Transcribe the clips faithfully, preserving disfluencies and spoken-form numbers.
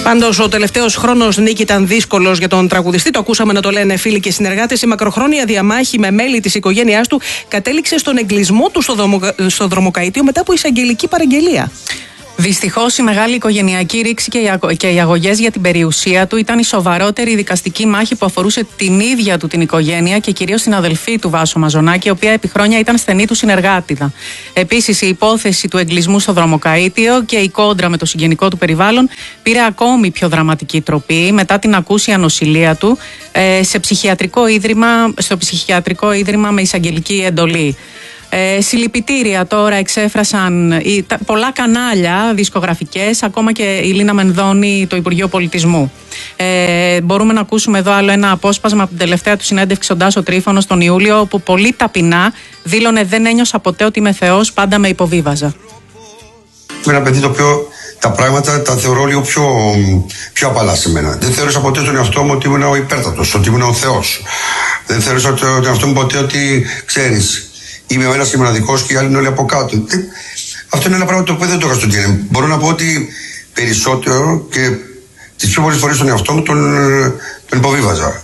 Πάντως, ο τελευταίος χρόνος, Νίκη, ήταν δύσκολος για τον τραγουδιστή. Το ακούσαμε να το λένε φίλοι και συνεργάτες. Η μακροχρόνια διαμάχη με μέλη της οικογένειάς του κατέληξε στον εγκλισμό του στο, δρομο... στο δρομοκαΐτιο μετά από εισαγγελική παραγγελία. Δυστυχώς, η μεγάλη οικογενειακή ρήξη και οι αγωγές για την περιουσία του ήταν η σοβαρότερη δικαστική μάχη που αφορούσε την ίδια του την οικογένεια και κυρίως την αδελφή του, Βάσο Μαζονάκη, η οποία επί χρόνια ήταν στενή του συνεργάτηδα. Επίσης, η υπόθεση του εγκλισμού στο δρομοκαΐτιο και η κόντρα με το συγγενικό του περιβάλλον πήρε ακόμη πιο δραματική τροπή μετά την ακούσια νοσηλεία του σε ψυχιατρικό ίδρυμα, στο ψυχιατρικό ίδρυμα με εισαγγελική εντολή. Ε, συλληπιτήρια τώρα εξέφρασαν η, τα, πολλά κανάλια δισκογραφικές, ακόμα και η Λίνα Μενδώνη, το Υπουργείο Πολιτισμού. Ε, μπορούμε να ακούσουμε εδώ άλλο ένα απόσπασμα από την τελευταία του συνέντευξη στον Τάσο Τρίφωνο τον Ιούλιο, όπου πολύ ταπεινά δήλωνε: δεν ένιωσα ποτέ ότι είμαι Θεός, πάντα με υποβίβαζα. Είμαι ένα παιδί το οποίο τα πράγματα τα θεωρώ λίγο πιο, πιο απαλά σε μένα. Δεν θεώρησα ποτέ τον εαυτό μου ότι ήμουν ο υπέρτατος, ότι ήμουν ο Θεός. Δεν θεώρησα τον εαυτό μου ποτέ ότι, ξέρεις, είμαι ο ένας και μοναδικός και οι άλλοι είναι όλοι από κάτω. Αυτό είναι ένα πράγμα το οποίο δεν το έκανα στον Τζένεμ. Μπορώ να πω ότι περισσότερο και τις πιο πολλές φορές τον εαυτό μου τον, τον υποβίβαζα.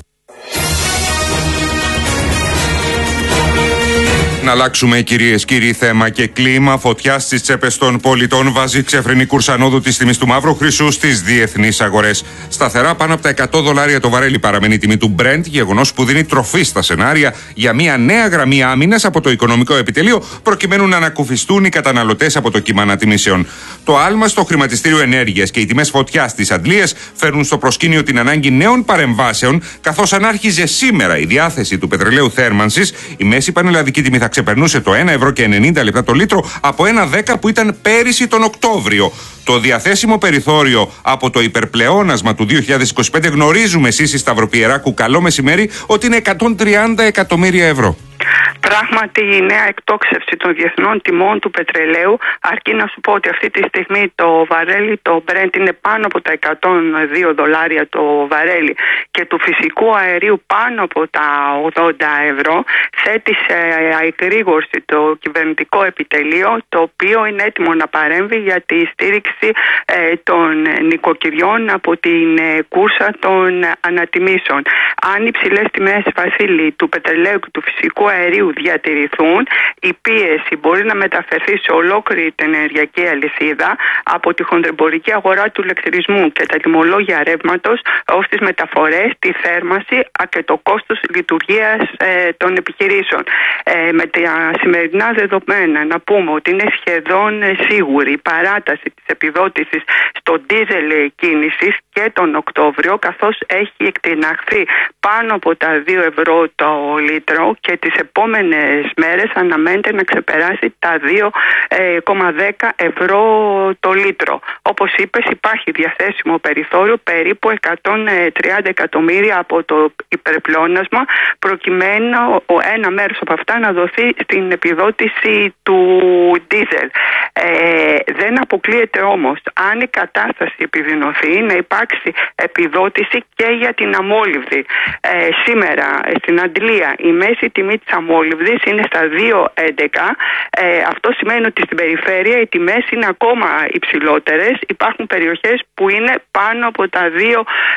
Να αλλάξουμε, κυρίες και κύριοι, θέμα και κλίμα. Φωτιά στις τσέπες των πολιτών βάζει ξεφρενή κουρσανόδου της τιμής του μαύρου χρυσού στις διεθνείς αγορές. Σταθερά πάνω από τα εκατό δολάρια το βαρέλι παραμένει η τιμή του Brent, γεγονός που δίνει τροφή στα σενάρια για μια νέα γραμμή άμυνας από το οικονομικό επιτελείο, προκειμένου να ανακουφιστούν οι καταναλωτές από το κύμα ανατιμήσεων. Το άλμα στο χρηματιστήριο ενέργειας και οι τιμές φωτιάς στις αντλίες φέρνουν στο προσκήνιο την ανάγκη νέων παρεμβάσεων, καθώς αν άρχιζε σήμερα η διάθεση του πετρελαίου θέρμανσης, η μέση πανελλαδική τιμή θα ξεπερνούσε το ένα ευρώ και ενενήντα λεπτά το λίτρο από ένα δέκα που ήταν πέρυσι τον Οκτώβριο. Το διαθέσιμο περιθώριο από το υπερπλεόνασμα του δύο χιλιάδες είκοσι πέντε γνωρίζουμε εσείς οι Σταυροπιεράκου, καλό μεσημέρι, ότι είναι εκατόν τριάντα εκατομμύρια ευρώ. Πράγματι, η νέα εκτόξευση των διεθνών τιμών του πετρελαίου, αρκεί να σου πω ότι αυτή τη στιγμή το βαρέλι, το Brent, είναι πάνω από τα εκατόν δύο δολάρια το βαρέλι και του φυσικού αερίου πάνω από τα ογδόντα ευρώ, θέτει σε εκρήγορση το κυβερνητικό επιτελείο, το οποίο είναι έτοιμο να παρέμβει για τη στήριξη ε, των νοικοκυριών από την ε, κούρσα των ανατιμήσεων. Αν οι ψηλές τιμές, Βασίλη, του πετρελαίου και του φυσικού αερίου διατηρηθούν, η πίεση μπορεί να μεταφερθεί σε ολόκληρη την ενεργειακή αλυσίδα, από τη χονδρεμπορική αγορά του ηλεκτρισμού και τα τιμολόγια ρεύματος ως τις μεταφορές, τη θέρμανση και το κόστος λειτουργίας ε, των επιχειρήσεων. Ε, με τα σημερινά δεδομένα να πούμε ότι είναι σχεδόν σίγουρη η παράταση της επιδότησης στο ντίζελ κίνησης και τον Οκτώβριο, καθώς έχει εκτιναχθεί πάνω από τα δύο ευρώ το λίτρο και τις επόμενες μέρες αναμένεται να ξεπεράσει τα δύο κόμμα δέκα ευρώ το λίτρο. Όπως είπες, υπάρχει διαθέσιμο περιθώριο περίπου εκατόν τριάντα εκατομμύρια από το υπερπλεόνασμα, προκειμένου ένα μέρος από αυτά να δοθεί στην επιδότηση του ντίζελ. Ε, δεν αποκλείεται όμως, αν η κατάσταση επιδεινωθεί, να υπάρξει επιδότηση και για την αμόλυβδη. Ε, σήμερα στην αντλία η μέση τιμή της αμόλυβδης είναι στα δύο έντεκα. Ε, αυτό σημαίνει ότι στην περιφέρεια οι τιμές είναι ακόμα υψηλότερες. Υπάρχουν περιοχές που είναι πάνω από τα δύο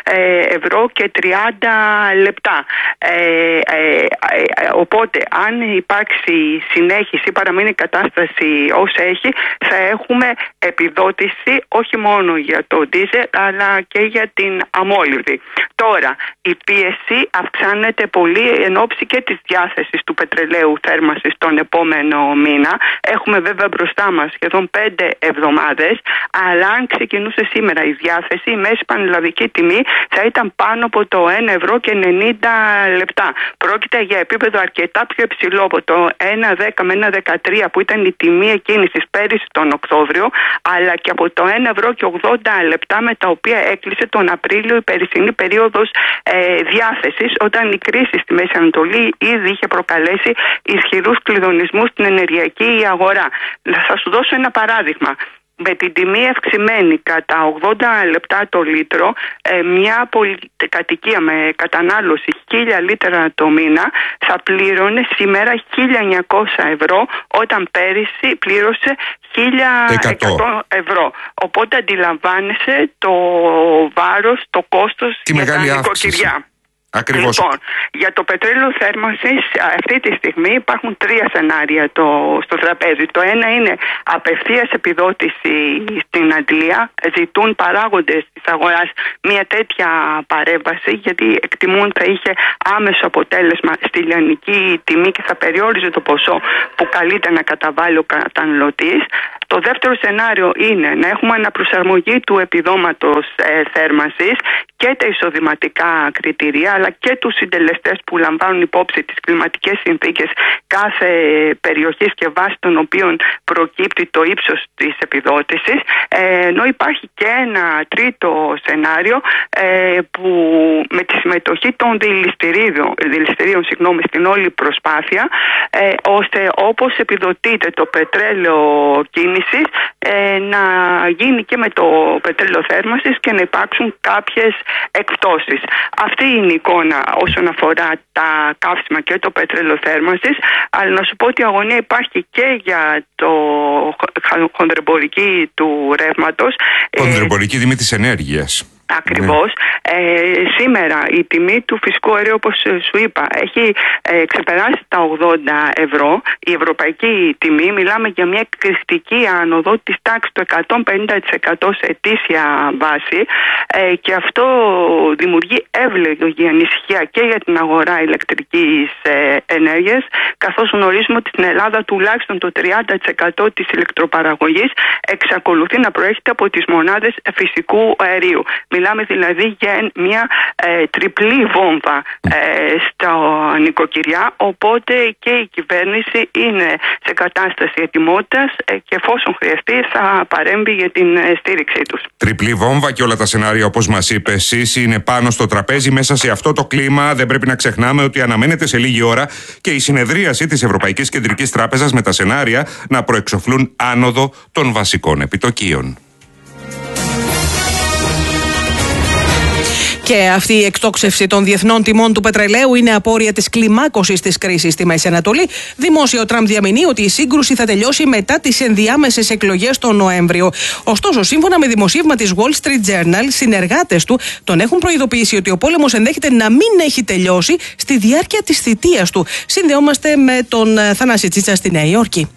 ευρώ και τριάντα λεπτά. Ε, ε, ε, οπότε, αν υπάρξει συνέχιση, παραμείνει η κατάσταση όσο έχει, θα έχουμε επιδότηση όχι μόνο για το ντίζελ αλλά και για την αμόλυβδη. Τώρα, η πίεση αυξάνεται πολύ εν ώψη και της διάθεσης του πετρελαίου θέρμανσης τον επόμενο μήνα. Έχουμε βέβαια μπροστά μας σχεδόν πέντε εβδομάδες, αλλά αν ξεκινούσε σήμερα η διάθεση, η μέση πανελλαδική τιμή θα ήταν πάνω από το ένα ευρώ και ενενήντα λεπτά. Πρόκειται για επίπεδο αρκετά πιο υψηλό από το ένα δέκα με ένα δεκατρία που ήταν η τιμή εκκίνησης πέρυσι τον Οκτώβριο, αλλά και από το ένα ευρώ και ογδόντα λεπτά με τα οποία έκλεισε τον Απρίλιο η περσινή περίοδος ε, διάθεσης, όταν η κρίση στη Μέση Ανατολή ήδη είχε προκαλέσει ισχυρούς κλειδονισμούς στην ενεργειακή αγορά. Θα σου δώσω ένα παράδειγμα. με την τιμή αυξημένη κατά ογδόντα λεπτά το λίτρο, μια πολυκατοικία με κατανάλωση χίλια λίτρα το μήνα θα πλήρωνε σήμερα χίλια εννιακόσια ευρώ, όταν πέρυσι πλήρωσε χίλια εκατό ευρώ. Οπότε αντιλαμβάνεσαι το βάρος, το κόστος τη για μεγάλη τα αύξηση. νοικοκυριά. Ακριβώς. Λοιπόν, για το πετρέλαιο θέρμανσης αυτή τη στιγμή υπάρχουν τρία σενάρια το, στο τραπέζι. Το ένα είναι απευθείας επιδότηση στην Αγγλία. Ζητούν παράγοντες της αγοράς μια τέτοια παρέμβαση, γιατί εκτιμούν θα είχε άμεσο αποτέλεσμα στη λιανική τιμή και θα περιόριζε το ποσό που καλείται να καταβάλει ο καταναλωτής. Το δεύτερο σενάριο είναι να έχουμε αναπροσαρμογή του επιδόματος ε, θέρμανσης και τα εισοδηματικά κριτήρια, αλλά και τους συντελεστές που λαμβάνουν υπόψη τις κλιματικές συνθήκες κάθε περιοχής και βάσει των οποίων προκύπτει το ύψος της επιδότησης. Ε, ενώ υπάρχει και ένα τρίτο σενάριο ε, που με τη συμμετοχή των δηληστηρίων, δηληστηρίων συγγνώμη, στην όλη προσπάθεια, ε, ώστε όπως επιδοτείται το πετρέλαιο κίνησης, ε, να γίνει και με το πετρέλαιο θέρμανσης και να υπάρξουν κάποιες εκπτώσεις. Αυτή είναι η εικόνα όσον αφορά τα καύσιμα και το πετρέλαιο θέρμανσης, αλλά να σου πω ότι η αγωνία υπάρχει και για το χονδρεμπορική του ρεύματος. Χονδρεμπορική τιμή της ενέργειας. Ακριβώς. Ναι. Ε, σήμερα η τιμή του φυσικού αερίου, όπως σου είπα, έχει ε, ξεπεράσει τα ογδόντα ευρώ. Η ευρωπαϊκή τιμή, μιλάμε για μια εκκριστική άνοδο της τάξης του εκατόν πενήντα τοις εκατό σε ετήσια βάση, ε, και αυτό δημιουργεί εύλογη ανησυχία και για την αγορά ηλεκτρικής ε, ενέργειας, καθώς γνωρίζουμε ότι στην Ελλάδα τουλάχιστον το τριάντα τοις εκατό της ηλεκτροπαραγωγής εξακολουθεί να προέρχεται από τις μονάδες φυσικού αερίου. Μιλάμε δηλαδή για μια ε, τριπλή βόμβα ε, στα νοικοκυριά, οπότε και η κυβέρνηση είναι σε κατάσταση ετοιμότητας ε, και εφόσον χρειαστεί θα παρέμβει για την ε, στήριξή τους. Τριπλή βόμβα και όλα τα σενάρια, όπως μας είπε εσείς, είναι πάνω στο τραπέζι. Μέσα σε αυτό το κλίμα δεν πρέπει να ξεχνάμε ότι αναμένεται σε λίγη ώρα και η συνεδρίαση της Ευρωπαϊκής Κεντρικής Τράπεζας με τα σενάρια να προεξοφλούν άνοδο των βασικών επιτοκίων. Και αυτή η εκτόξευση των διεθνών τιμών του πετρελαίου είναι απόρρια της κλιμάκωσης της κρίσης στη Μέση Ανατολή. Δημόσιο ο Τραμπ διαμηνεί ότι η σύγκρουση θα τελειώσει μετά τις ενδιάμεσες εκλογές τον Νοέμβριο. Ωστόσο, σύμφωνα με δημοσίευμα της Wall Street Journal, συνεργάτες του τον έχουν προειδοποιήσει ότι ο πόλεμος ενδέχεται να μην έχει τελειώσει στη διάρκεια της θητείας του. Συνδεόμαστε με τον Θανάση Τσίτσα στη Νέα Υόρκη.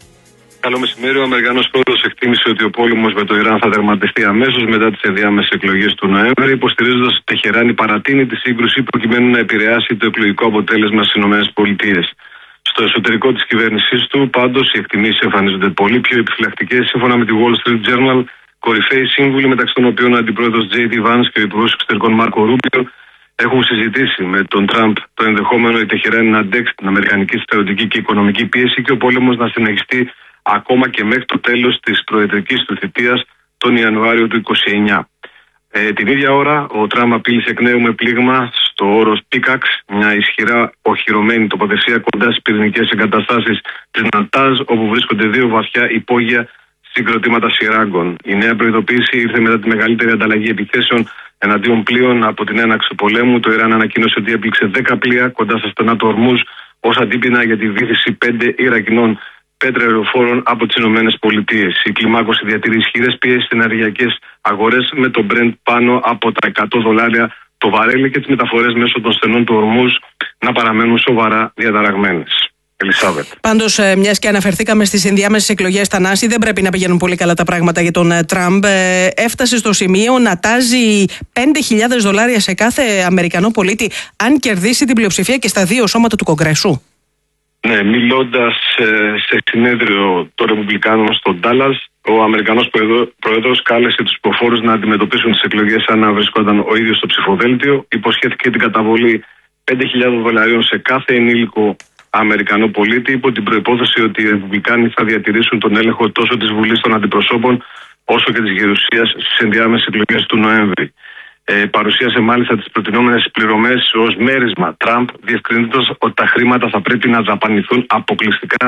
Καλό μεσημέρι. Ο Αμερικανός πρόεδρος εκτίμησε ότι ο πόλεμος με το Ιράν θα τερματιστεί αμέσως μετά τις ενδιάμεσες εκλογές του Νοέμβρη, υποστηρίζοντας ότι η Τεχεράνη παρατείνει τη σύγκρουση προκειμένου να επηρεάσει το εκλογικό αποτέλεσμα στις ΗΠΑ. Στο εσωτερικό της κυβέρνησής του, πάντως, οι εκτιμήσεις εμφανίζονται πολύ πιο επιφυλακτικές. Σύμφωνα με τη Wall Street Journal, κορυφαίοι σύμβουλοι, μεταξύ των οποίων ο αντιπρόεδρος τζέι ντι Vance και ο υπουργός εξωτερικών Μάρκο Ρούμπιο, έχουν συζητήσει με τον Τραμπ το ενδεχόμενο η Τεχεράνη να αντέξει την αμερικανική στρατιωτική και οικονομική πίεση και ο πόλεμος να συνεχιστεί ακόμα και μέχρι το τέλος της προεδρικής του θητείας τον Ιανουάριο του είκοσι εννιά. Ε, την ίδια ώρα ο Τραμπ απείλησε εκ νέου με πλήγμα στο όρος Πίκαξ, μια ισχυρά οχυρωμένη τοποθεσία κοντά στις πυρηνικές εγκαταστάσεις της Νατάζ, όπου βρίσκονται δύο βαθιά υπόγεια συγκροτήματα σειράγκων. Η νέα προειδοποίηση ήρθε μετά τη μεγαλύτερη ανταλλαγή επιθέσεων εναντίον πλοίων από την έναξη του πολέμου. Το Ιράν ανακοίνωσε ότι έπληξε δέκα πλοία κοντά στα στενά του Ορμούζ ως αντίπεινα για τη βύθιση πέντε Ιρακινών πετρελαιοφόρων από τις Ηνωμένες Πολιτείες. Η κλιμάκωση διατηρεί ισχυρές πιέσεις στις ενεργειακές αγορές, με το Brent πάνω από τα εκατό δολάρια το βαρέλι και τις μεταφορές μέσω των στενών του Ορμούζ να παραμένουν σοβαρά διαταραγμένες. Ελισάβετ. Πάντως, μιας και αναφερθήκαμε στις ενδιάμεσες εκλογές, Θανάση, δεν πρέπει να πηγαίνουν πολύ καλά τα πράγματα για τον Τραμπ. Έφτασε στο σημείο να τάζει πέντε χιλιάδες δολάρια σε κάθε Αμερικανό πολίτη αν κερδίσει την πλειοψηφία και στα δύο σώματα του Κογκρέσου. Ναι, μιλώντας ε, σε συνέδριο των Ρεπουμπλικάνων στο Ντάλλας, ο Αμερικανός Πρόεδρος κάλεσε τους υποφόρους να αντιμετωπίσουν τις εκλογές σαν να βρίσκονταν ο ίδιος στο ψηφοδέλτιο. Υποσχέθηκε την καταβολή πέντε χιλιάδες δολαρίων σε κάθε ενήλικο Αμερικανό πολίτη, υπό την προϋπόθεση ότι οι Ρεπουμπλικάνοι θα διατηρήσουν τον έλεγχο τόσο της Βουλής των Αντιπροσώπων όσο και της Γερουσίας στις ενδιάμεσες εκλογές του Νοέμβρη. Ε, παρουσίασε μάλιστα τις προτινόμενες πληρωμές ως μέρισμα Τραμπ, διευκρινίζοντας ότι τα χρήματα θα πρέπει να δαπανηθούν αποκλειστικά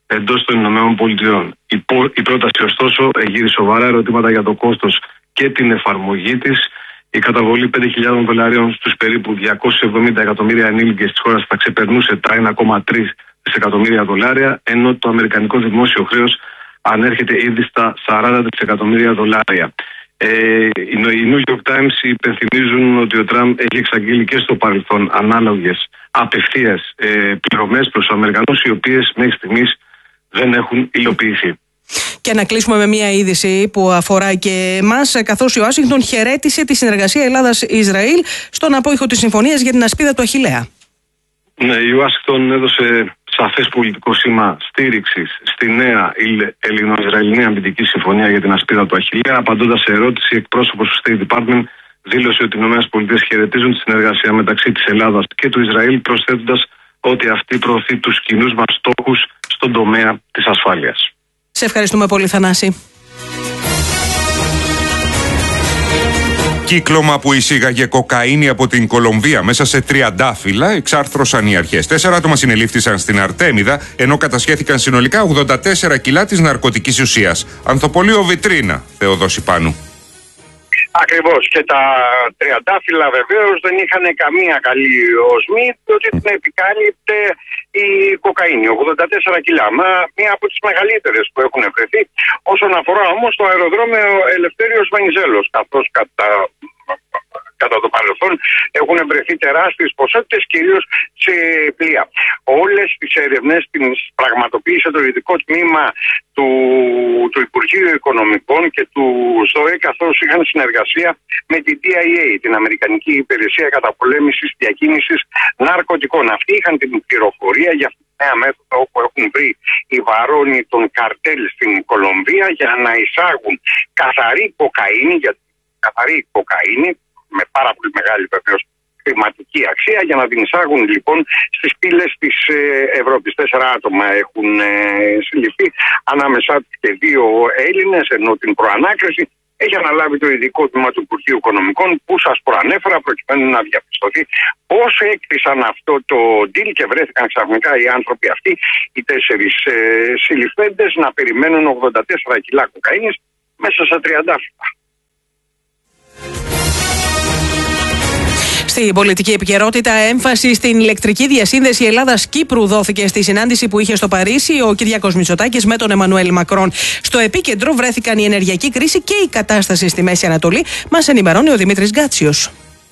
εντός των Ηνωμένων Πολιτειών. Η, η πρόταση, ωστόσο, εγείρει σοβαρά ερωτήματα για το κόστος και την εφαρμογή της. Η καταβολή πέντε χιλιάδες δολαρίων στους περίπου διακόσια εβδομήντα εκατομμύρια ενήλικες της χώρας θα ξεπερνούσε τα ένα κόμμα τρία δισεκατομμύρια δολάρια, ενώ το αμερικανικό δημόσιο χρέος ανέρχεται ήδη στα σαράντα δισεκατομμύρια δολάρια. Ε, οι New York Times υπενθυμίζουν ότι ο Τραμπ έχει εξαγγείλει και στο παρελθόν ανάλογες απευθείας ε, πληρωμές προς τους Αμερικανούς, οι οποίες μέχρι στιγμής δεν έχουν υλοποιηθεί. Και να κλείσουμε με μια είδηση που αφορά και εμάς, καθώς η Ουάσιγκτον χαιρέτησε τη συνεργασία Ελλάδας-Ισραήλ στον απόϊχο της συμφωνίας για την ασπίδα του Αχιλλέα. Ναι, η Ουάσιγκτον έδωσε σαφές πολιτικό σήμα στήριξης στη νέα Ελληνο-Ισραηλινή αμυντική συμφωνία για την ασπίδα του Αχιλλέα. Απαντώντας σε ερώτηση, εκπρόσωπος του State Department δήλωσε ότι οι ΗΠΑ χαιρετίζουν τη συνεργασία μεταξύ της Ελλάδας και του Ισραήλ, προσθέτοντας ότι αυτή προωθεί τους κοινούς μας στόχους στον τομέα της ασφάλειας. Σε ευχαριστούμε πολύ, Θανάση. Κύκλωμα που εισήγαγε κοκαίνη από την Κολομβία μέσα σε τριαντάφυλλα εξάρθρωσαν οι αρχές. Τέσσερα άτομα συνελήφθησαν στην Αρτέμιδα, ενώ κατασχέθηκαν συνολικά ογδόντα τέσσερα κιλά της ναρκωτικής ουσίας. Ανθοπολείο Βιτρίνα, Θεοδόση Πάνου. Ακριβώς. Και τα τριαντάφυλλα βεβαίως δεν είχαν καμία καλή οσμή, διότι την επικάλυπτε η κοκαίνη, ογδόντα τέσσερα κιλά. Μα μία από τις μεγαλύτερες που έχουν βρεθεί. Όσον αφορά όμως το αεροδρόμιο Ελευθέριος Βενιζέλος, καθώς κατά, κατά το παρελθόν έχουν βρεθεί τεράστιες ποσότητες, κυρίως σε πλοία. Όλες τις έρευνες τις πραγματοποίησε το ειδικό τμήμα του, του Υπουργείου Οικονομικών και του ΣΔΟΕ, καθώς είχαν συνεργασία με την ντι άι έι, την Αμερικανική Υπηρεσία Καταπολέμησης Διακίνησης Ναρκωτικών. Αυτοί είχαν την πληροφορία για αυτή τη νέα μέθοδο όπου έχουν βρει οι βαρώνοι των καρτέλ στην Κολομβία για να εισάγουν καθαρή κοκαίνη, γιατί καθαρή κοκαίνη με πάρα πολύ μεγάλη βεβαίως χρηματική αξία, για να την εισάγουν λοιπόν στις πύλες της ε, Ευρώπης. Τέσσερα άτομα έχουν ε, συλληφθεί, ανάμεσά τους και δύο Έλληνες, ενώ την προανάκριση έχει αναλάβει το ειδικό τμήμα του Υπουργείου Οικονομικών, που σας προανέφερα, προκειμένου να διαπιστωθεί πώς έκτισαν αυτό το deal και βρέθηκαν ξαφνικά οι άνθρωποι αυτοί, οι τέσσερις ε, συλληφθέντες, να περιμένουν ογδόντα τέσσερα κιλά κοκαίνης μέσα στα τριαντάφυλλα. Στην πολιτική επικαιρότητα, έμφαση στην ηλεκτρική διασύνδεση Ελλάδας-Κύπρου δόθηκε στη συνάντηση που είχε στο Παρίσι ο Κυριάκος Μητσοτάκης με τον Εμμανουέλ Μακρόν. Στο επίκεντρο βρέθηκαν η ενεργειακή κρίση και η κατάσταση στη Μέση Ανατολή. Μας ενημερώνει ο Δημήτρης Γκάτσιος.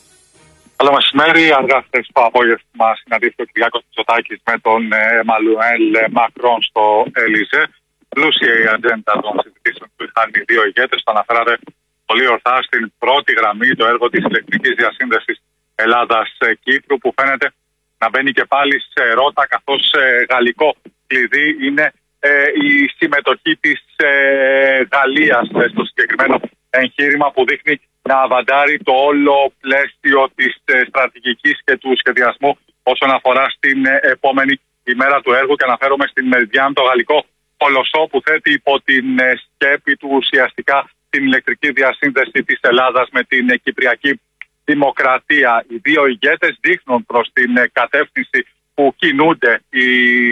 Καλό μεσημέρι. Αργά χθες το απόγευμα συναντήθηκε ο Κυριάκος Μητσοτάκης με τον Εμμανουέλ Μακρόν στο Ελίζε. Πλούσια η ατζέντα των συζητήσεων που είχαν οι δύο ηγέτες. Το αναφέρατε πολύ ορθά στην πρώτη γραμμή το έργο της ηλεκτρικής διασύνδεσης Ελλάδας-Κύπρου, που φαίνεται να μπαίνει και πάλι σε ρότα, καθώς ε, γαλλικό κλειδί είναι ε, η συμμετοχή της ε, Γαλλίας ε, στο συγκεκριμένο εγχείρημα, που δείχνει να αβαντάρει το όλο πλαίσιο της ε, στρατηγικής και του σχεδιασμού όσον αφορά στην ε, επόμενη ημέρα του έργου. Και αναφέρομαι στην Μεριδιάν, το γαλλικό κολοσσό που θέτει υπό την ε, σκέπη του ουσιαστικά την ηλεκτρική διασύνδεση της Ελλάδας με την ε, Κυπριακή Δημοκρατία. Οι δύο ηγέτες δείχνουν προς την κατεύθυνση που κινούνται η,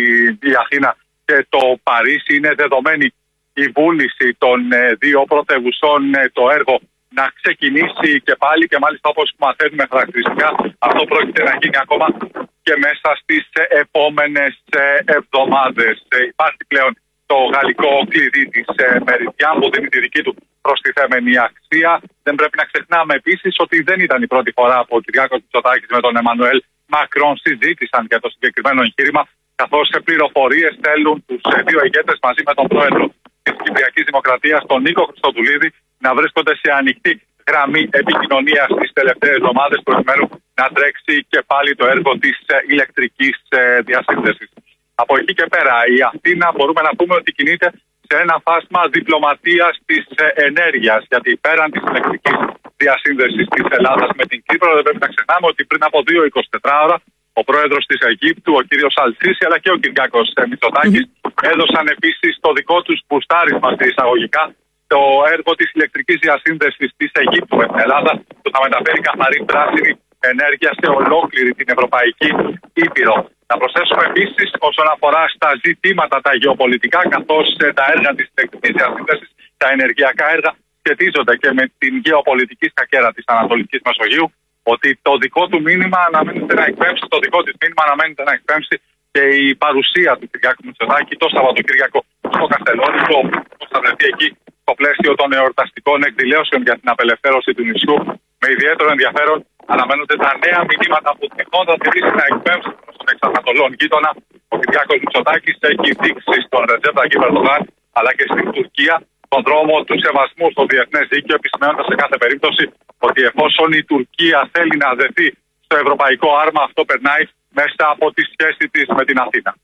η Αθήνα και το Παρίσι. Είναι δεδομένη η βούληση των δύο πρωτεύουσών το έργο να ξεκινήσει και πάλι, και μάλιστα όπως μαθαίνουμε χαρακτηριστικά αυτό πρόκειται να γίνει ακόμα και μέσα στις επόμενες εβδομάδες. Υπάρχει πλέον το γαλλικό κλειδί της Μεριδιάν που δίνει τη δική του προστιθέμενη αξία. Δεν πρέπει να ξεχνάμε επίσης ότι δεν ήταν η πρώτη φορά που ο Κυριάκος Μητσοτάκης με τον Εμμανουέλ Μακρόν συζήτησαν για το συγκεκριμένο εγχείρημα, καθώς σε πληροφορίες θέλουν τους δύο ηγέτες μαζί με τον πρόεδρο της Κυπριακής Δημοκρατίας, τον Νίκο Χριστοδουλίδη, να βρίσκονται σε ανοιχτή γραμμή επικοινωνίας τις τελευταίες εβδομάδες, προκειμένου να τρέξει και πάλι το έργο της ηλεκτρικής διασύνδεσης. Από εκεί και πέρα, η Αθήνα μπορούμε να πούμε ότι κινείται σε ένα φάσμα διπλωματίας της ενέργειας, γιατί πέραν της ηλεκτρικής διασύνδεσης της Ελλάδας με την Κύπρο, δεν πρέπει να ξεχνάμε ότι πριν από δύο εικοσιτετράωρα ο πρόεδρος της Αιγύπτου, ο κύριος Αλσίση, αλλά και ο Κυριάκος Μητσοτάκης έδωσαν επίσης το δικό τους μπουστάρισμα σε εισαγωγικά το έργο της ηλεκτρικής διασύνδεσης της Αιγύπτου με την Ελλάδα, που θα μεταφέρει καθαρή πράσινη ενέργεια σε ολόκληρη την Ευρωπαϊκή Ήπειρο. Να προσθέσουμε επίσης όσον αφορά στα ζητήματα τα γεωπολιτικά, καθώς τα έργα της ηλεκτρικής διασύνδεσης, τα ενεργειακά έργα σχετίζονται και με την γεωπολιτική σκακέρα της Ανατολικής Μεσογείου, ότι το δικό του μήνυμα αναμένεται να εκπέμψει, το δικό της μήνυμα αναμένεται να εκπέμψει και η παρουσία του Κυριάκου Μητσοτάκη το Σαββατοκύριακο στο Καστελόνικο, που θα βρεθεί εκεί στο πλαίσιο των εορταστικών εκδηλώσεων για την απελευθέρωση του νησιού. Με ιδιαίτερο ενδιαφέρον αναμένονται τα νέα μηνύματα που τυχόν θα θελήσει να εκπέμψει προς τον εξανατολών γείτονα. Ο Κυριάκος Μητσοτάκης έχει δείξει στον Ρετζέπ Ταγιίπ Ερντογάν αλλά και στην Τουρκία τον δρόμο του σεβασμού στο διεθνές δίκαιο, επισημαίνοντας σε κάθε περίπτωση ότι εφόσον η Τουρκία θέλει να δεθεί στο ευρωπαϊκό άρμα, αυτό περνάει μέσα από τη σχέση της με την Αθήνα.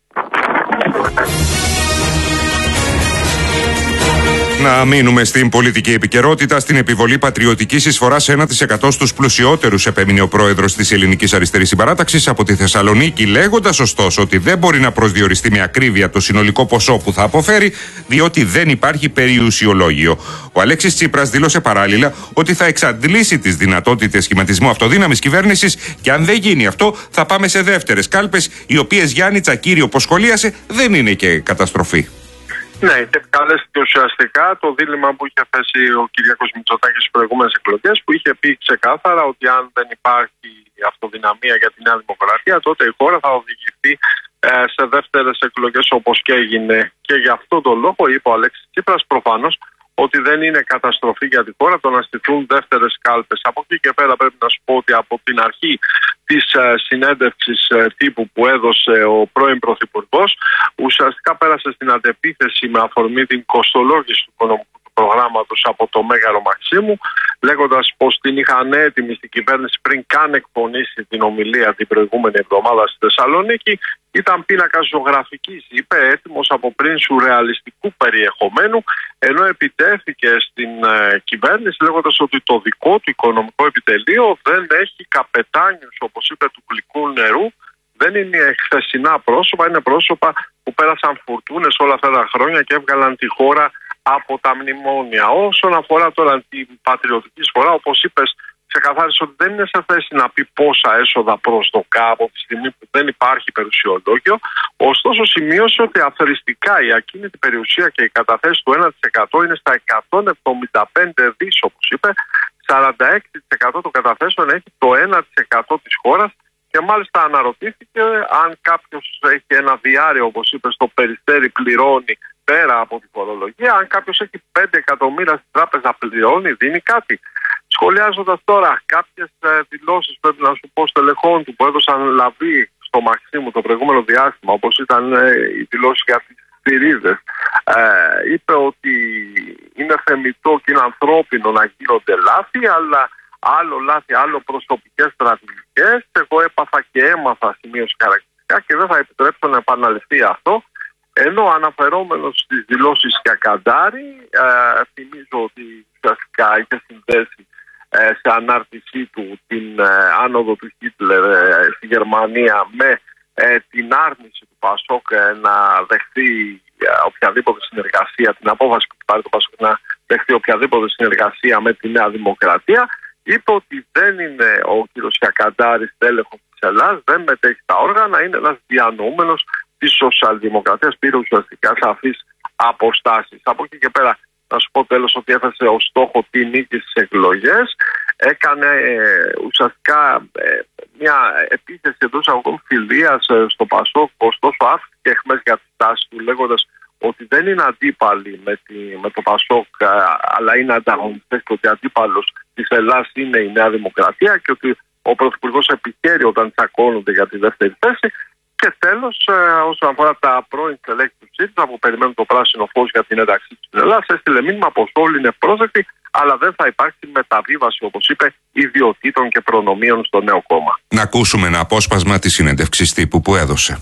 Να μείνουμε στην πολιτική επικαιρότητα. Στην επιβολή πατριωτικής εισφοράς ένα τοις εκατό στους πλουσιότερους επέμεινε ο πρόεδρος της Ελληνικής Αριστερής Συμπαράταξης από τη Θεσσαλονίκη, λέγοντας ωστόσο ότι δεν μπορεί να προσδιοριστεί με ακρίβεια το συνολικό ποσό που θα αποφέρει, διότι δεν υπάρχει περιουσιολόγιο. Ο Αλέξης Τσίπρας δήλωσε παράλληλα ότι θα εξαντλήσει τις δυνατότητες σχηματισμού αυτοδύναμης κυβέρνησης και αν δεν γίνει αυτό, θα πάμε σε δεύτερες κάλπες, οι οποίες, Γιάννη Τσακίρη, όπως σχολίασε, δεν είναι και καταστροφή. Ναι, και επικαλέστηκε ουσιαστικά το δίλημμα που είχε θέσει ο Κυριάκος Μητσοτάκης στις προηγούμενες εκλογές, που είχε πει ξεκάθαρα ότι αν δεν υπάρχει αυτοδυναμία για τη Νέα Δημοκρατία, τότε η χώρα θα οδηγηθεί ε, σε δεύτερες εκλογές, όπως και έγινε. Και γι' αυτόν τον λόγο είπε ο Αλέξης Τσίπρας προφανώς ότι δεν είναι καταστροφή για τη χώρα το να στηθούν δεύτερες κάλπες. Από εκεί και πέρα πρέπει να σου πω ότι από την αρχή της ε, συνέντευξης ε, τύπου που έδωσε ο πρώην Πρωθυπουργός, ουσιαστικά πέρασε στην αντεπίθεση με αφορμή την κοστολόγηση του οικονομικού του προγράμματος από το Μέγαρο Μαξίμου, λέγοντας πως την είχαν έτοιμη στην κυβέρνηση πριν καν εκπονήσει την ομιλία την προηγούμενη εβδομάδα στη Θεσσαλονίκη. Ήταν πίνακα ζωγραφικής, είπε, έτοιμος από πριν σουρεαλιστικού περιεχομένου, ενώ επιτέθηκε στην ε, κυβέρνηση λέγοντας ότι το δικό του οικονομικό επιτελείο δεν έχει καπετάνιους, όπως είπε, του γλυκού νερού, δεν είναι χθεσινά πρόσωπα, είναι πρόσωπα που πέρασαν φουρτούνες όλα αυτά τα χρόνια και έβγαλαν τη χώρα από τα μνημόνια. Όσον αφορά τώρα την πατριωτική εισφορά, όπως είπες, ξεκαθάρισε ότι δεν είναι σε θέση να πει πόσα έσοδα προσδοκά από τη στιγμή που δεν υπάρχει περιουσιολόγιο. Ωστόσο, σημείωσε ότι αθροιστικά η ακίνητη περιουσία και η καταθέση του ένα τοις εκατό είναι στα εκατόν εβδομήντα πέντε δις, όπως είπε. σαράντα έξι τοις εκατό των καταθέσεων έχει το ένα τοις εκατό της χώρας και μάλιστα αναρωτήθηκε αν κάποιος έχει ένα διάρρεο, όπως είπε, στο Περιστέρι πληρώνει πέρα από τη φορολογία, αν κάποιος έχει πέντε εκατομμύρια στην τράπεζα πληρώνει, δίνει κάτι. Σχολιάζοντας τώρα κάποιες δηλώσεις, πρέπει να σου πω, στελεχών του που έδωσαν λαβή στο Μαξίμου το προηγούμενο διάστημα, όπως ήταν η δηλώση για τις θηρίδες, ε, είπε ότι είναι θεμιτό και είναι ανθρώπινο να γίνονται λάθη, αλλά άλλο λάθη, άλλο προσωπικές στρατηγικές. Εγώ έπαθα και έμαθα σημείωση χαρακτηριστικά και δεν θα επιτρέψω να επαναληφθεί αυτό. Ενώ αναφερόμενος στις δηλώσεις Κιακαντάρη, ε, θυμίζω ότι ουσιαστικά είχε συνδέσει ε, σε ανάρτησή του την ε, άνοδο του Χίτλερ ε, στη Γερμανία με ε, την άρνηση του Πασόκ ε, να δεχθεί ε, οποιαδήποτε συνεργασία, την απόφαση που πάρει το Πασόκ να δεχθεί οποιαδήποτε συνεργασία με τη Νέα Δημοκρατία. Είπε ότι δεν είναι ο κ. Κιακαντάρης τέλεχος της Ελλάδας, δεν μετέχει στα όργανα, είναι ένας διανοούμενος της σοσιαλδημοκρατίας, πήρε ουσιαστικά σαφείς αποστάσεις. Από εκεί και πέρα, να σου πω τέλος ότι έθεσε ως στόχο τη νίκη στις εκλογές, έκανε ε, ουσιαστικά ε, μια επίθεση εντός αγωγών φιλίας ε, στο Πασόκ, ωστόσο άφηκε εχμές για τη στάση του, λέγοντας ότι δεν είναι αντίπαλοι με, τη, με το Πασόκ, ε, αλλά είναι ανταγωνιστές και ότι αντίπαλος της Ελλάδας είναι η Νέα Δημοκρατία και ότι ο Πρωθυπουργός επιχαίρει όταν τσακώνονται για τη δεύτερη θέση. Και τέλος, όσον αφορά τα πρώην στελέχη του ΣΥΡΙΖΑ που περιμένουν το πράσινο φως για την ένταξή του στην Ελλάδα, έστειλε μήνυμα πως όλοι είναι πρόσδεκτοι, αλλά δεν θα υπάρξει μεταβίβαση, όπως είπε, ιδιωτήτων και προνομίων στο νέο κόμμα. Να ακούσουμε ένα απόσπασμα της συνέντευξης τύπου που έδωσε.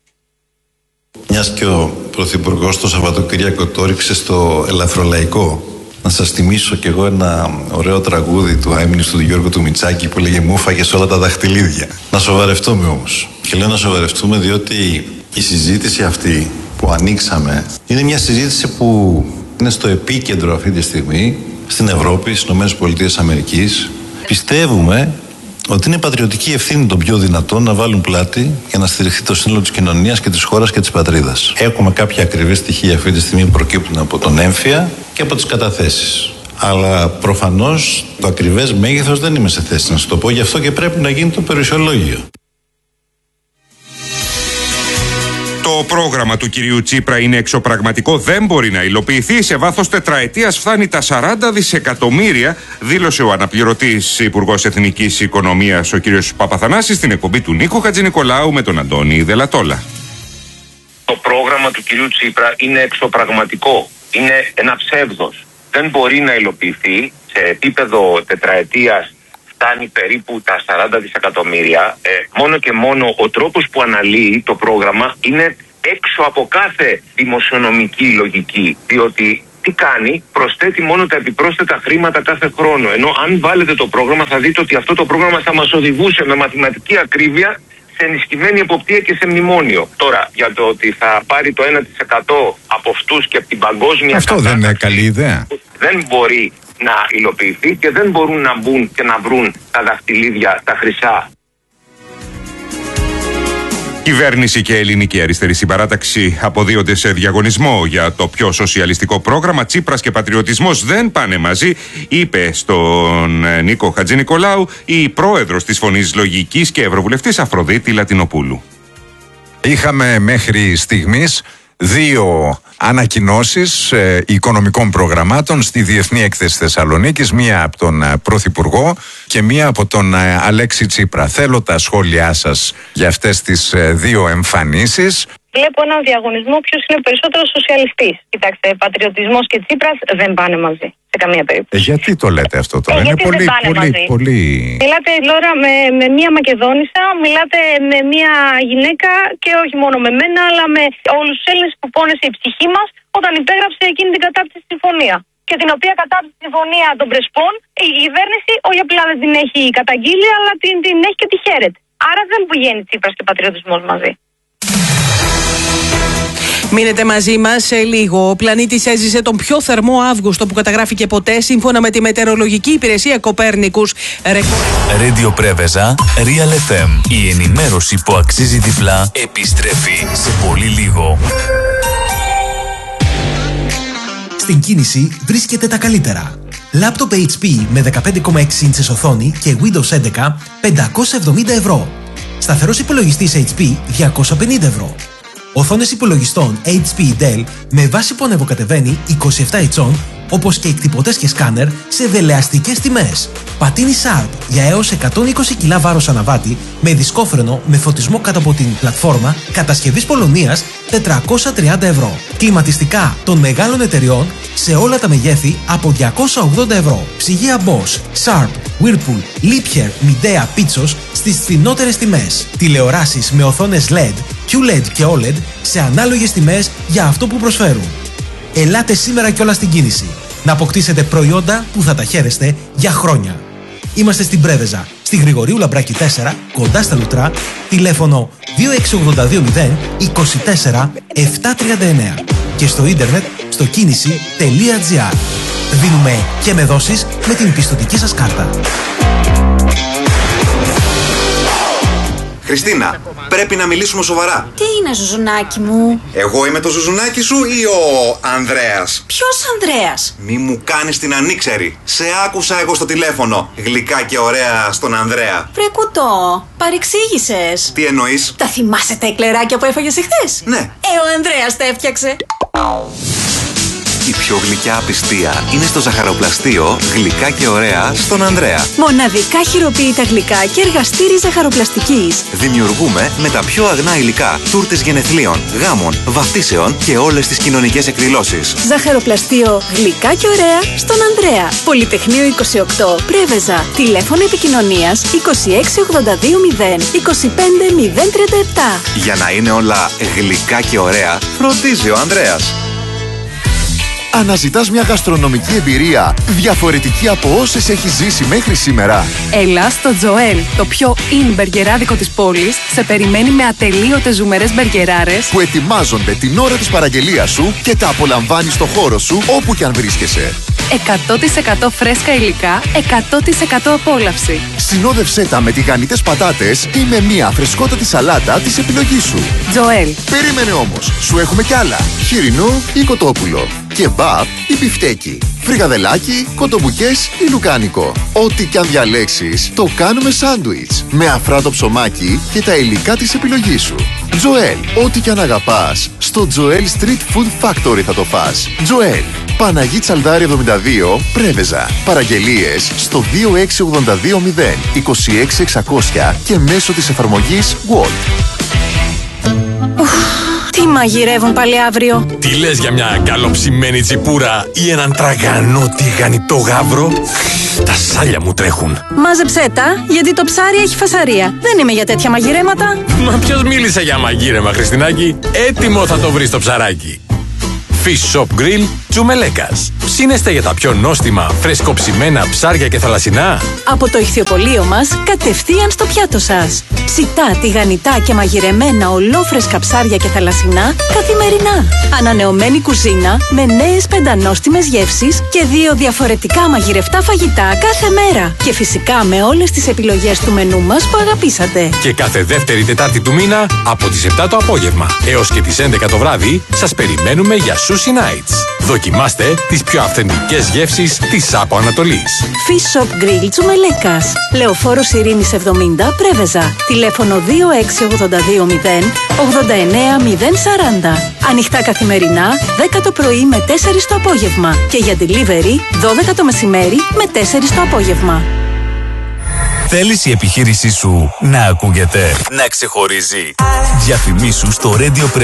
Μιας και ο Πρωθυπουργός το Σαββατοκύριακο το έριξε στο ελαφρολαϊκό, να σας θυμίσω κι εγώ ένα ωραίο τραγούδι του αείμνηστου του Γιώργου του Μητσάκη που λέγε «Μου φάγες όλα τα δαχτυλίδια». Να σοβαρευτούμε όμως. Και λέω να σοβαρευτούμε διότι η συζήτηση αυτή που ανοίξαμε είναι μια συζήτηση που είναι στο επίκεντρο αυτή τη στιγμή στην Ευρώπη, στις ΗΠΑ. Πιστεύουμε ότι είναι πατριωτική ευθύνη των πιο δυνατών να βάλουν πλάτη για να στηριχθεί το σύνολο της κοινωνίας και της χώρας και της πατρίδας. Έχουμε κάποια ακριβή στοιχεία αυτή τη στιγμή που προκύπτουν από τον έμφυα και από τις καταθέσεις. Αλλά προφανώς το ακριβές μέγεθος δεν είμαι σε θέση να σου το πω, γι' αυτό και πρέπει να γίνει το περιουσιολόγιο. Το πρόγραμμα του κυρίου Τσίπρα είναι εξωπραγματικό, δεν μπορεί να υλοποιηθεί. Σε βάθος τετραετίας φτάνει τα σαράντα δισεκατομμύρια, δήλωσε ο αναπληρωτής Υπουργός Εθνικής Οικονομίας, ο κύριος Παπαθανάσης, στην εκπομπή του Νίκο Χατζηνικολάου με τον Αντώνη Δελατόλα. Το πρόγραμμα του κυρίου Τσίπρα είναι εξωπραγματικό. Είναι ένα ψεύδος. Δεν μπορεί να υλοποιηθεί. Σε επίπεδο τετραετίας φτάνει περίπου τα σαράντα δισεκατομμύρια. Ε, μόνο και μόνο ο τρόπος που αναλύει το πρόγραμμα είναι έξω από κάθε δημοσιονομική λογική. Διότι τι κάνει, προσθέτει μόνο τα επιπρόσθετα χρήματα κάθε χρόνο. Ενώ αν βάλετε το πρόγραμμα θα δείτε ότι αυτό το πρόγραμμα θα μας οδηγούσε με μαθηματική ακρίβεια σε ενισχυμένη εποπτεία και σε μνημόνιο. Τώρα, για το ότι θα πάρει το ένα τοις εκατό από αυτούς και από την παγκόσμια αυτό δεν είναι καλή ιδέα. Δεν μπορεί να υλοποιηθεί και δεν μπορούν να μπουν και να βρουν τα δαχτυλίδια, τα χρυσά. Κυβέρνηση και ελληνική αριστερή συμπαράταξη αποδίονται σε διαγωνισμό για το πιο σοσιαλιστικό πρόγραμμα. Τσίπρας και πατριωτισμός δεν πάνε μαζί, είπε στον Νίκο Χατζηνικολάου η πρόεδρος της Φωνής Λογικής και ευρωβουλευτής Αφροδίτη Λατινοπούλου. Είχαμε μέχρι στιγμής δύο ανακοινώσεις ε, οικονομικών προγραμμάτων στη Διεθνή Έκθεση Θεσσαλονίκης, μία από τον ε, Πρωθυπουργό και μία από τον ε, Αλέξη Τσίπρα. Θέλω τα σχόλιά σας για αυτές τις ε, δύο εμφανίσεις. Βλέπω έναν διαγωνισμό ποιος είναι περισσότερο σοσιαλιστής. Κοιτάξτε, πατριωτισμός και Τσίπρας δεν πάνε μαζί. Σε καμία περίπτωση. Ε, γιατί το λέτε αυτό τώρα, ε, είναι πολύ, πολύ, πολύ... Μιλάτε τώρα με, με μία Μακεδόνισσα, μιλάτε με μία γυναίκα και όχι μόνο με μένα, αλλά με όλους τους Έλληνες που πόνεσε η ψυχή μας όταν υπέγραψε εκείνη την κατάπτυστη συμφωνία. Και την οποία κατάπτυστη συμφωνία των Πρεσπών η κυβέρνηση όχι απλά δεν την έχει καταγγείλει, αλλά την, την έχει και τη χαίρεται. Άρα δεν πηγαίνει Τσίπρας και πατριωτισμός μαζί. Μείνετε μαζί μας σε λίγο. Ο πλανήτης έζησε τον πιο θερμό Αύγουστο που καταγράφηκε ποτέ, σύμφωνα με τη μετεωρολογική υπηρεσία Κοπέρνικους. Radio Πρέβεζα, Real εφ εμ. Η ενημέρωση που αξίζει διπλά επιστρέφει σε πολύ λίγο. Στην κίνηση βρίσκεται τα καλύτερα. Λάπτοπ έιτς πι με δεκαπέντε κόμμα έξι ίντσες οθόνη και Windows έντεκα πεντακόσια εβδομήντα ευρώ. Σταθερός υπολογιστής έιτς πι διακόσια πενήντα ευρώ. Οθόνες υπολογιστών έιτς πι Dell με βάση που ανεβοκατεβαίνει είκοσι επτά ιντσών, όπως και εκτυπωτές και σκάνερ σε δελεαστικές τιμές. Πατίνι Sharp για έως εκατόν είκοσι κιλά βάρος αναβάτη με δισκόφρενο με φωτισμό κάτω από την πλατφόρμα κατασκευής Πολωνίας τετρακόσια τριάντα ευρώ. Κλιματιστικά των μεγάλων εταιριών σε όλα τα μεγέθη από διακόσια ογδόντα ευρώ. Ψυγεία Bosch, Sharp, Whirlpool, Liebherr, Midea, Pitsos στις φθηνότερες τιμές. Τηλεοράσεις με οθόνες ελ ι ντι, κιου ελ ι ντι και ο ελ ι ντι σε ανάλογες τιμές για αυτό που προσφέρουν. Ελάτε σήμερα κιόλα στην κίνηση να αποκτήσετε προϊόντα που θα τα χαίρεστε για χρόνια. Είμαστε στην Πρέβεζα, στη Γρηγορίου Λαμπράκη τέσσερα, κοντά στα Λουτρά, τηλέφωνο δύο έξι ογδόντα δύο μηδέν είκοσι τέσσερα επτακόσια τριάντα εννέα και στο ίντερνετ στο κίνηση τελεία τζι άρ. Δίνουμε και με δόσεις με την πιστωτική σας κάρτα. Χριστίνα, πρέπει να μιλήσουμε σοβαρά. Τι είναι, Ζουζουνάκι μου? Εγώ είμαι το Ζουζουνάκι σου ή ο Ανδρέας? Ποιος Ανδρέας? Μη μου κάνεις την ανήξερη. Σε άκουσα εγώ στο τηλέφωνο. Γλυκά και ωραία στον Ανδρέα. Βρε κουτό, παρεξήγησες. Τι εννοείς? Τα θυμάσαι τα εκλεράκια που έφαγες εχθές? Ναι. Ε, ο Ανδρέας τα έφτιαξε. Η πιο γλυκιά απιστία είναι στο ζαχαροπλαστείο Γλυκά και ωραία στον Ανδρέα. Μοναδικά χειροποίητα γλυκά και εργαστήρι ζαχαροπλαστικής. Δημιουργούμε με τα πιο αγνά υλικά τούρτες γενεθλίων, γάμων, βαφτίσεων και όλες τις κοινωνικές εκδηλώσεις. Ζαχαροπλαστείο Γλυκά και ωραία στον Ανδρέα. Πολυτεχνείο είκοσι οκτώ, Πρέβεζα. Τηλέφωνο επικοινωνίας είκοσι έξι ογδόντα δύο μηδέν είκοσι πέντε μηδέν τριάντα επτά. Για να είναι όλα γλυκά και ωραία, φροντίζει ο Ανδρέας. Αναζητάς μια γαστρονομική εμπειρία διαφορετική από όσες έχεις ζήσει μέχρι σήμερα? Έλα στο Τζοέλ, το πιο in μπεργκεράδικο της πόλης, σε περιμένει με ατελείωτες ζουμερές μπεργκεράρες που ετοιμάζονται την ώρα της παραγγελίας σου και τα απολαμβάνεις στο χώρο σου όπου κι αν βρίσκεσαι. εκατό τοις εκατό φρέσκα υλικά, εκατό τοις εκατό απόλαυση. Συνόδευσέ τα με τηγανιτές πατάτες ή με μια φρεσκότατη σαλάτα της επιλογής σου. Τζοέλ. Περίμενε όμως, σου έχουμε κι άλλα. Χοιρινό ή κοτόπουλο. Κεμπάπ ή μπιφτέκι. Φρικαδελάκι, κοτομπουκές ή λουκάνικο. Ό,τι κι αν διαλέξεις, το κάνουμε σάντουιτς. Με αφράτο ψωμάκι και τα υλικά της επιλογής σου. Τζοέλ. Ό,τι κι αν αγαπάς, στο Τζοέλ Street Food Factory θα το φας. Τζοέλ. Παναγί Τσαλδάρη εβδομήντα δύο, Πρέβεζα. Παραγγελίες στο δύο έξι ογδόντα δύο μηδέν είκοσι έξι εξακόσια και μέσω της εφαρμογής Walt. Τι μαγειρεύουν πάλι αύριο? Τι λες για μια καλοψημένη τσιπούρα ή έναν τραγανό τηγανιτό γάβρο? Τα σάλια μου τρέχουν. Μάζεψέ τα, γιατί το ψάρι έχει φασαρία. Δεν είμαι για τέτοια μαγειρέματα. Μα ποιος μίλησε για μαγείρεμα, Χριστινάκη? Έτοιμο θα το βρεις το ψαράκι. Fish Shop Grill Τσουμελέκας. Ψήνεστε για τα πιο νόστιμα, φρεσκοψημένα ψάρια και θαλασσινά? Από το ηχθιοπωλείο μας, κατευθείαν στο πιάτο σας. Ψητά, τηγανιτά και μαγειρεμένα ολόφρεσκα ψάρια και θαλασσινά καθημερινά. Ανανεωμένη κουζίνα με νέες πεντανόστιμες γεύσεις και δύο διαφορετικά μαγειρευτά φαγητά κάθε μέρα. Και φυσικά με όλες τις επιλογές του μενού μας που αγαπήσατε. Και κάθε δεύτερη Τετάρτη του μήνα από τις επτά το απόγευμα έως και τις έντεκα το βράδυ σας περιμένουμε για Sushi Nights. Δοκιμάστε τις πιο αυθεντικές γεύσεις της Άπο Ανατολής. Fish Shop Grill Τσουμελέκας. Λεωφόρος Ειρήνης εβδομήντα, Πρέβεζα. Τηλέφωνο δύο έξι ογδόντα δύο μηδέν ογδόντα εννέα μηδέν σαράντα. Ανοιχτά καθημερινά, δέκα το πρωί με τέσσερις το απόγευμα. Και για delivery, δώδεκα το μεσημέρι με τέσσερις το απόγευμα. Θέλεις η επιχείρησή σου να ακούγεται, να ξεχωρίζει? Διαφημίσου στο Radio Preveza.